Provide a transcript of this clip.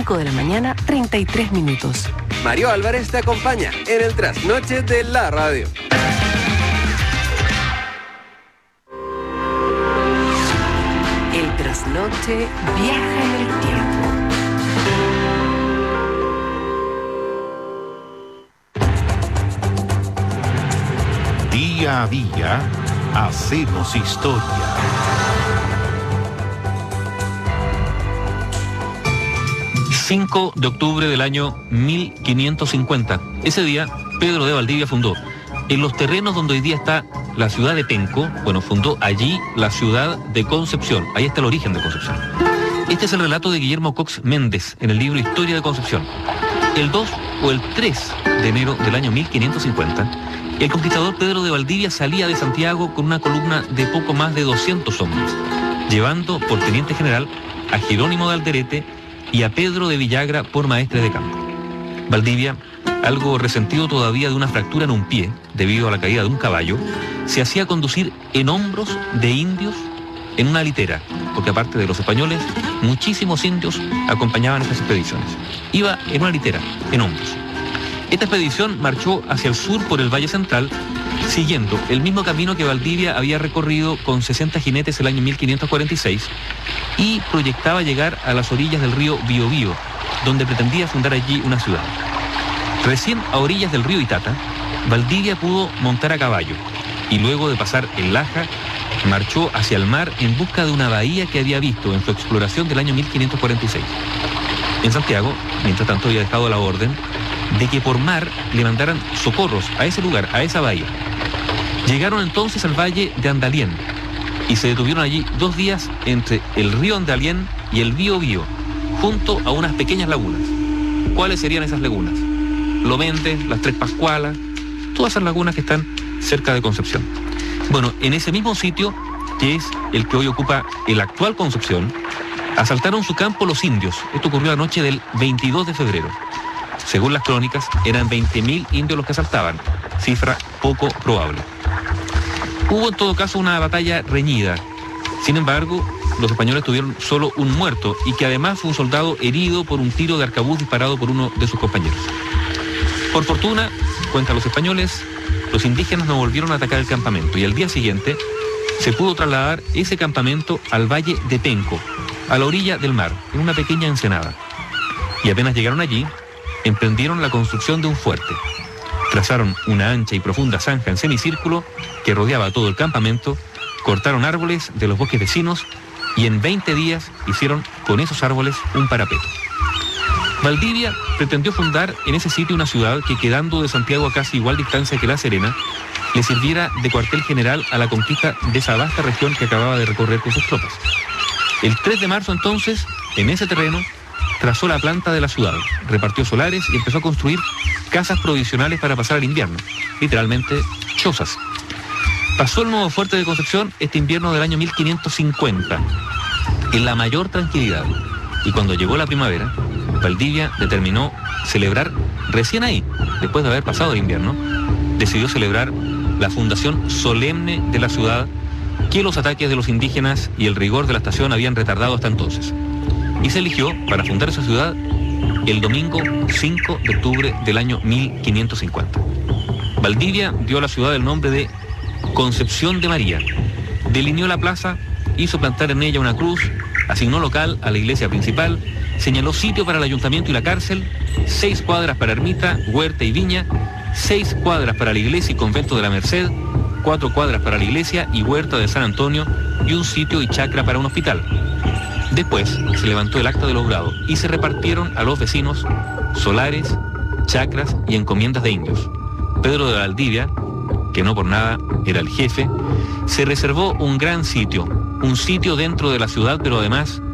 5 de la mañana, 33 minutos. Mario Álvarez te acompaña en el trasnoche de la radio. El trasnoche viaja en el tiempo. Día a día hacemos historia. ...5 de octubre del año 1550. Ese día, Pedro de Valdivia fundó, en los terrenos donde hoy día está la ciudad de Penco, fundó allí la ciudad de Concepción. Ahí está el origen de Concepción. Este es el relato de Guillermo Cox Méndez en el libro Historia de Concepción. El 2 o el 3 de enero del año 1550, el conquistador Pedro de Valdivia salía de Santiago con una columna de poco más de 200 hombres, llevando por teniente general a Jerónimo de Alderete y a Pedro de Villagra por maestre de campo. Valdivia, algo resentido todavía de una fractura en un pie, debido a la caída de un caballo, se hacía conducir en hombros de indios en una litera, porque aparte de los españoles, muchísimos indios acompañaban estas expediciones. Iba en una litera, en hombros. Esta expedición marchó hacia el sur por el Valle Central, siguiendo el mismo camino que Valdivia había recorrido con 60 jinetes el año 1546 y proyectaba llegar a las orillas del río Biobío, donde pretendía fundar allí una ciudad. Recién a orillas del río Itata, Valdivia pudo montar a caballo y luego de pasar el Laja, marchó hacia el mar en busca de una bahía que había visto en su exploración del año 1546. En Santiago, mientras tanto, había dejado la orden de que por mar le mandaran socorros a ese lugar, a esa bahía. Llegaron entonces al valle de Andalién y se detuvieron allí 2 días entre el río Andalién y el Biobío, junto a unas pequeñas lagunas. ¿Cuáles serían esas lagunas? Loméndez, las Tres Pascualas, todas esas lagunas que están cerca de Concepción. En ese mismo sitio, que es el que hoy ocupa el actual Concepción, asaltaron su campo los indios. Esto ocurrió la noche del 22 de febrero. Según las crónicas, eran 20.000 indios los que asaltaban, cifra poco probable. Hubo en todo caso una batalla reñida. Sin embargo, los españoles tuvieron solo un muerto y que además fue un soldado herido por un tiro de arcabuz disparado por uno de sus compañeros. Por fortuna, cuentan los españoles, los indígenas no volvieron a atacar el campamento y al día siguiente se pudo trasladar ese campamento al valle de Penco, a la orilla del mar, en una pequeña ensenada. Y apenas llegaron allí, emprendieron la construcción de un fuerte. Trazaron una ancha y profunda zanja en semicírculo que rodeaba todo el campamento, cortaron árboles de los bosques vecinos y en 20 días hicieron con esos árboles un parapeto. Valdivia pretendió fundar en ese sitio una ciudad que, quedando de Santiago a casi igual distancia que La Serena, le sirviera de cuartel general a la conquista de esa vasta región que acababa de recorrer con sus tropas. El 3 de marzo entonces, en ese terreno, trazó la planta de la ciudad, repartió solares y empezó a construir casas provisionales para pasar el invierno, literalmente chozas. Pasó el nuevo fuerte de Concepción este invierno del año 1550, en la mayor tranquilidad, y cuando llegó la primavera, Valdivia determinó celebrar recién ahí, después de haber pasado el invierno, decidió celebrar la fundación solemne de la ciudad que los ataques de los indígenas y el rigor de la estación habían retardado hasta entonces. Y se eligió para fundar esa ciudad el domingo 5 de octubre del año 1550. Valdivia dio a la ciudad el nombre de Concepción de María, delineó la plaza, hizo plantar en ella una cruz, asignó local a la iglesia principal, señaló sitio para el ayuntamiento y la cárcel, 6 cuadras para ermita, huerta y viña, 6 cuadras para la iglesia y convento de la Merced, 4 cuadras para la iglesia y huerta de San Antonio y un sitio y chacra para un hospital. Después se levantó el acta de logrado y se repartieron a los vecinos solares, chacras y encomiendas de indios. Pedro de Valdivia, que no por nada era el jefe, se reservó un gran sitio, un sitio dentro de la ciudad, pero además